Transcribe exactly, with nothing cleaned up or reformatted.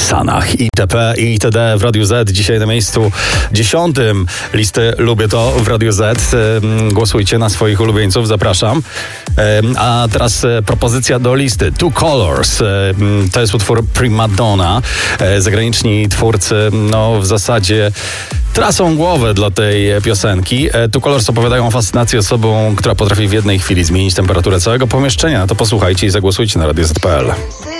Sanach itp. itd. w Radiu Z. Dzisiaj na miejscu dziesiątym listy Lubię To w Radiu Z. Głosujcie na swoich ulubieńców, zapraszam. A teraz propozycja do listy. Two Colors. To jest utwór Primadonna. Zagraniczni twórcy, no w zasadzie tracą głowę dla tej piosenki. Two Colors opowiadają o fascynacji osobą, która potrafi w jednej chwili zmienić temperaturę całego pomieszczenia. To posłuchajcie i zagłosujcie na radio zet kropka pe el.